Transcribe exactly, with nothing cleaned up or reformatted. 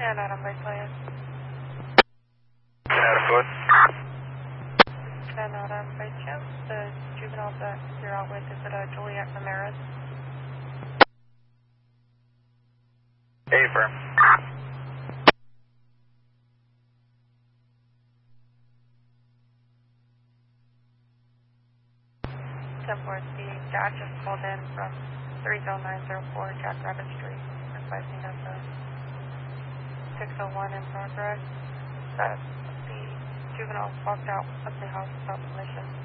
ten out on by playa. ten out of foot. ten out on by chance. The juvenile that you're out with, is it a Juliet Ramirez? A firm. ten four, the dad just called in from three zero nine zero four Jack Rabbit Street, advising that the six oh one in progress, that the juvenile walked out of the house without permission.